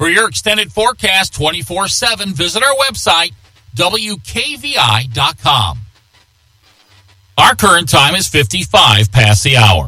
For your extended forecast 24/7, visit our website, WKVI.com. Our current time is 55 past the hour.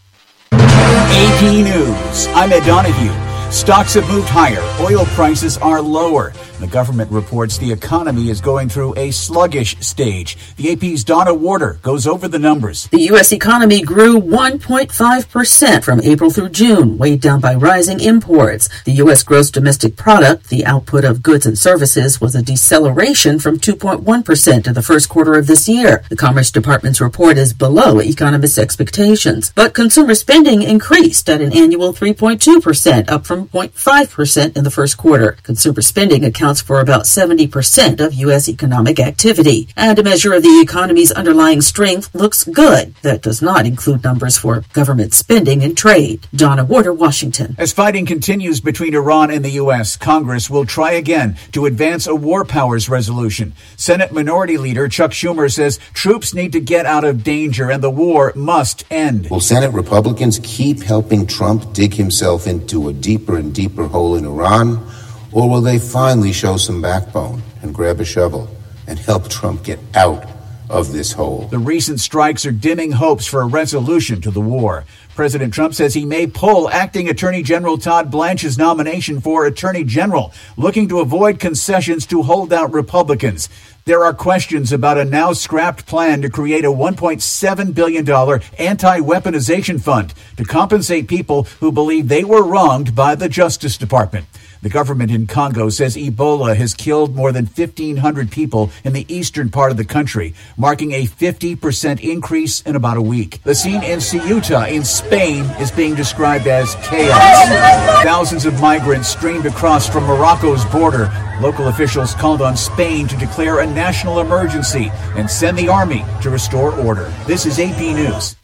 AP News. I'm Ed Donahue. Stocks have moved higher. Oil prices are lower. The government reports the economy is going through a sluggish stage. The AP's Donna Warder goes over the numbers. The U.S. economy grew 1.5% from April through June, weighed down by rising imports. The U.S. gross domestic product, the output of goods and services, was a deceleration from 2.1% in the first quarter of this year. The Commerce Department's report is below economists' expectations. But consumer spending increased at an annual 3.2%, up from 0.5% in the first quarter. Consumer spending accounts for about 70% of U.S. economic activity. And a measure of the economy's underlying strength looks good. That does not include numbers for government spending and trade. Donna Warder, Washington. As fighting continues between Iran and the U.S., Congress will try again to advance a war powers resolution. Senate Minority Leader Chuck Schumer says troops need to get out of danger and the war must end. Will Senate Republicans keep helping Trump dig himself into a deeper and deeper hole in Iran? Or will they finally show some backbone and grab a shovel and help Trump get out of this hole? The recent strikes are dimming hopes for a resolution to the war. President Trump says he may pull acting Attorney General Todd Blanche's nomination for Attorney General, looking to avoid concessions to holdout Republicans. There are questions about a now scrapped plan to create a $1.7 billion anti-weaponization fund to compensate people who believe they were wronged by the Justice Department. The government in Congo says Ebola has killed more than 1,500 people in the eastern part of the country, marking a 50% increase in about a week. The scene in Ceuta in Spain is being described as chaos. Thousands of migrants streamed across from Morocco's border. Local officials called on Spain to declare a national emergency and send the army to restore order. This is AP News.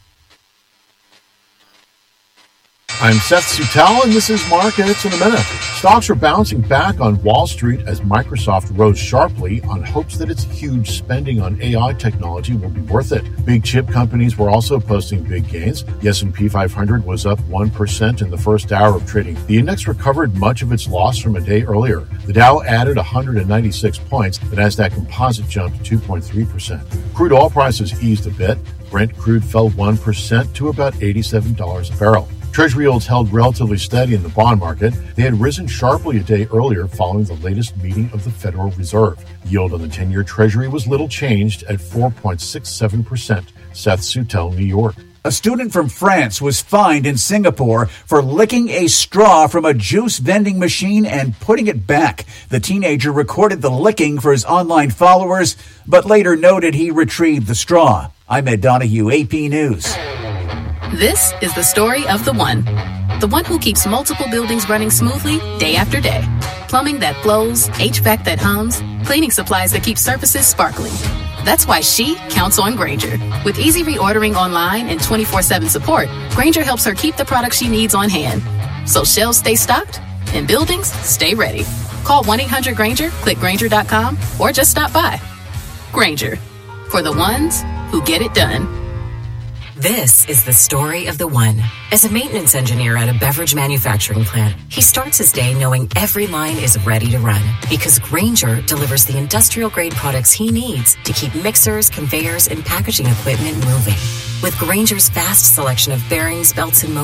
I'm Seth Sutell, and this is Markets in a Minute. Stocks are bouncing back on Wall Street as Microsoft rose sharply on hopes that its huge spending on AI technology will be worth it. Big chip companies were also posting big gains. The S&P 500 was up 1% in the first hour of trading. The index recovered much of its loss from a day earlier. The Dow added 196 points. The Nasdaq Composite jumped 2.3%. Crude oil prices eased a bit. Brent crude fell 1% to about $87 a barrel. Treasury yields held relatively steady in the bond market. They had risen sharply a day earlier following the latest meeting of the Federal Reserve. Yield on the 10-year Treasury was little changed at 4.67%. Seth Sutell, New York. A student from France was fined in Singapore for licking a straw from a juice vending machine and putting it back. The teenager recorded the licking for his online followers, but later noted he retrieved the straw. I'm Ed Donahue, AP News. This is the story of the one who keeps multiple buildings running smoothly day after day. Plumbing that flows, HVAC that hums, cleaning supplies that keep surfaces sparkling. That's why she counts on Grainger. With easy reordering online and 24/7 support, Grainger helps her keep the products she needs on hand. So shelves stay stocked and buildings stay ready. Call 1-800-GRAINGER, click Grainger.com, or just stop by. Grainger, for the ones who get it done. This is the story of the one. As a maintenance engineer at a beverage manufacturing plant, he starts his day knowing every line is ready to run because Grainger delivers the industrial-grade products he needs to keep mixers, conveyors, and packaging equipment moving. With Grainger's vast selection of bearings, belts, and motors,